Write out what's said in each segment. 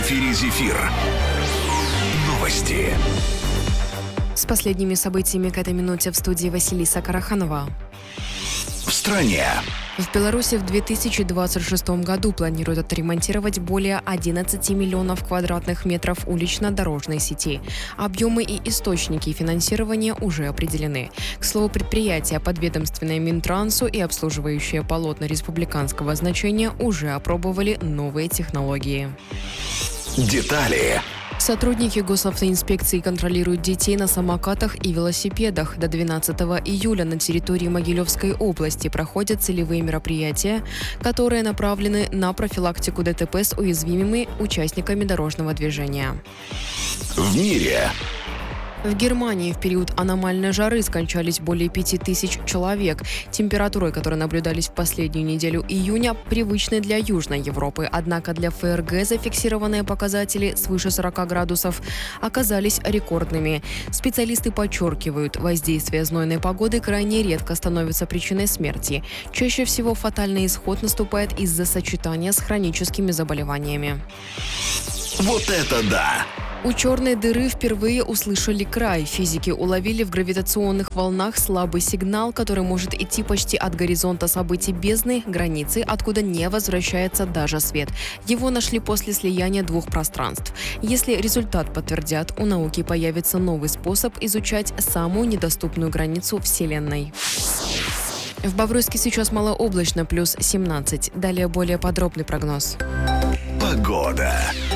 эфире «Зефир». Новости. С последними событиями к этой минуте в студии Василиса Караханова. В стране. В Беларуси в 2026 году планируют отремонтировать более 11 миллионов квадратных метров улично-дорожной сети. Объемы и источники финансирования уже определены. К слову, предприятия, подведомственные Минтрансу и обслуживающие полотна республиканского значения, уже опробовали новые технологии. Детали. Сотрудники госавтоинспекции контролируют детей на самокатах и велосипедах. До 12 июля на территории Могилевской области проходят целевые мероприятия, которые направлены на профилактику ДТП с уязвимыми участниками дорожного движения. В мире. В Германии в период аномальной жары скончались более 5000 человек. Температуры, которые наблюдались в последнюю неделю июня, привычны для Южной Европы. Однако для ФРГ зафиксированные показатели свыше 40 градусов оказались рекордными. Специалисты подчеркивают, воздействие знойной погоды крайне редко становится причиной смерти. Чаще всего фатальный исход наступает из-за сочетания с хроническими заболеваниями. Вот это да! У черной дыры впервые услышали край. Физики уловили в гравитационных волнах слабый сигнал, который может идти почти от горизонта событий бездны, границы, откуда не возвращается даже свет. Его нашли после слияния двух пространств. Если результат подтвердят, у науки появится новый способ изучать самую недоступную границу Вселенной. В Бобруйске сейчас малооблачно, плюс 17. Далее более подробный прогноз. Погода.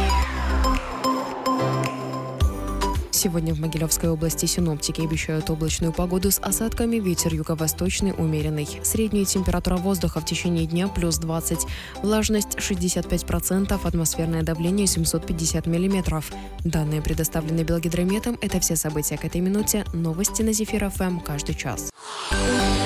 Сегодня в Могилевской области синоптики обещают облачную погоду с осадками, ветер юго-восточный умеренный. Средняя температура воздуха в течение дня плюс 20, влажность 65%, атмосферное давление 750 миллиметров. Данные предоставлены Белгидрометом. Это все события к этой минуте. Новости на Зефир ФМ каждый час.